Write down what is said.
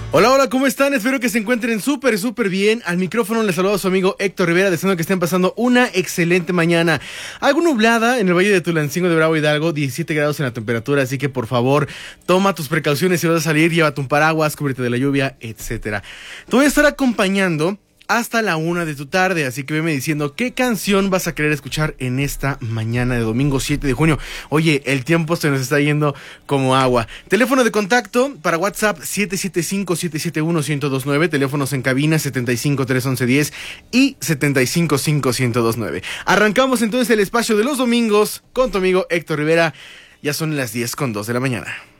Hola, hola, ¿cómo están? Espero que se encuentren súper bien. Al micrófono les saluda a su amigo Héctor Rivera, deseando que estén pasando una excelente mañana. Algo nublada en el Valle de Tulancingo de Bravo Hidalgo, 17 grados en la temperatura, así que por favor, toma tus precauciones si vas a salir, llévate un paraguas, cúbrete de la lluvia, etcétera. Te voy a estar acompañando hasta la 1 de tu tarde, así que veme diciendo qué canción vas a querer escuchar en esta mañana de domingo 7 de junio. Oye, el tiempo se nos está yendo como agua. Teléfono de contacto para WhatsApp 775-771-1029, teléfonos en cabina 75-311-10 y 75-5-1029. Arrancamos entonces el espacio de los domingos con tu amigo Héctor Rivera. Ya son las 10:02 de la mañana.